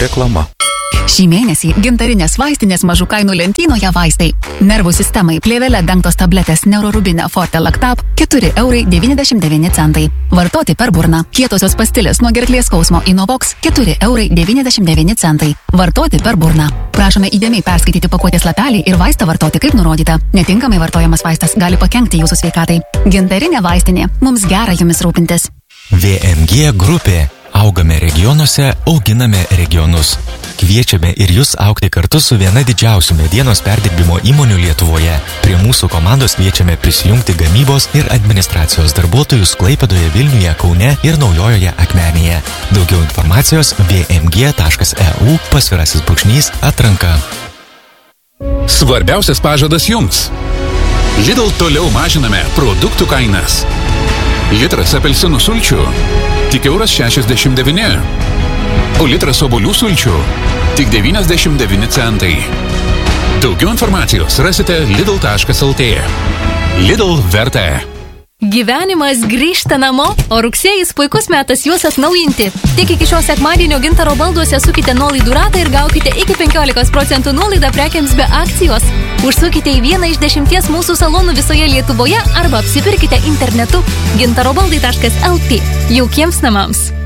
Reklama. Šį mėnesį gintarinės vaistinės mažų kainų lentynoje vaistai. Nervų sistemai plėvele dengtos tabletės Neurorubine Forte Lactab 4,99 €. Vartoti per burną. Kietosios pastilės nuo gerklės skausmo Inovox 4,99 €. Vartoti per burną. Prašome įdėmiai perskaityti pakuotės lapelį ir vaistą vartoti kaip nurodyta. Netinkamai vartojamas vaistas gali pakenkti jūsų sveikatai. Gintarinė vaistinė. Mums gera jumis rūpintis. VMG grupė. Augame regionuose, auginame regionus. Kviečiame ir jūs augti kartu su viena didžiausių medienos perdirbimo įmonių Lietuvoje. Prie mūsų komandos kviečiame prisijungti gamybos ir administracijos darbuotojus Klaipėdoje, Vilniuje, Kaune ir Naujojoje Akmenėje. Daugiau informacijos vmg.eu/atranka. Svarbiausias pažadas jums. Lidl toliau mažiname produktų kainas. Litras apelsinų sulčių tik €1,69 €, o litras obuolių sulčių tik 99 centai. Daugiau informacijos rasite lidl.lt. Lidl verta. Gyvenimas grįžta namo, o rugsėjis puikus metas juos atnaujinti. Tik iki šio sekmadienio Gintaro balduose sukite nuolaidų ratą ir gaukite iki 15% nuolaidą prekiams be akcijos. Užsukite į vieną iš 10 mūsų salonų visoje Lietuvoje arba apsipirkite internetu gintarobaldai.lt. Jaukiems namams.